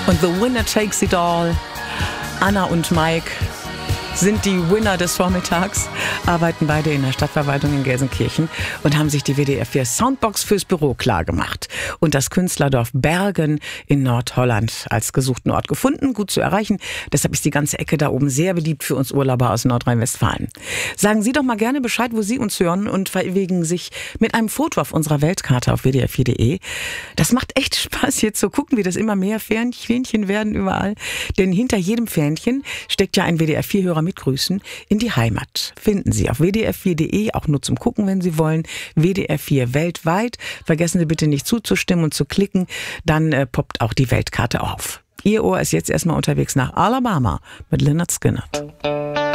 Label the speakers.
Speaker 1: Und The Winner Takes It All. Anna und Mike sind die Winner des Vormittags, arbeiten beide in der Stadtverwaltung in Gelsenkirchen und haben sich die WDR 4 Soundbox fürs Büro klargemacht und das Künstlerdorf Bergen in Nordholland als gesuchten Ort gefunden, gut zu erreichen. Deshalb ist die ganze Ecke da oben sehr beliebt für uns Urlauber aus Nordrhein-Westfalen. Sagen Sie doch mal gerne Bescheid, wo Sie uns hören und verewigen sich mit einem Foto auf unserer Weltkarte auf wdr4.de. Das macht echt Spaß, hier zu gucken, wie das immer mehr Fähnchen werden überall. Denn hinter jedem Fähnchen steckt ja ein WDR4-Hörer mit Grüßen in die Heimat. Finden Sie auf wdr4.de, auch nur zum Gucken, wenn Sie wollen. WDR 4 weltweit. Vergessen Sie bitte nicht zuzustimmen und zu klicken, dann poppt auch die Weltkarte auf. Ihr Ohr ist jetzt erstmal unterwegs nach Alabama mit Lynyrd Skynyrd.